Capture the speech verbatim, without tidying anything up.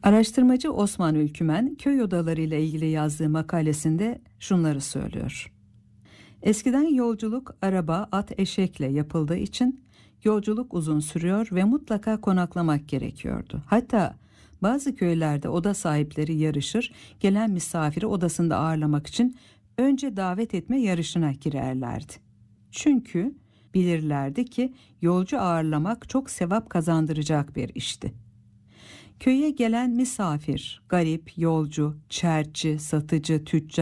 Araştırmacı Osman Ülkümen, köy odaları ile ilgili yazdığı makalesinde şunları söylüyor. Eskiden yolculuk araba, at, eşekle yapıldığı için yolculuk uzun sürüyor ve mutlaka konaklamak gerekiyordu. Hatta bazı köylerde oda sahipleri yarışır, gelen misafiri odasında ağırlamak için önce davet etme yarışına girerlerdi. Çünkü bilirlerdi ki yolcu ağırlamak çok sevap kazandıracak bir işti. Köye gelen misafir, garip, yolcu, çerçi, satıcı, tüccar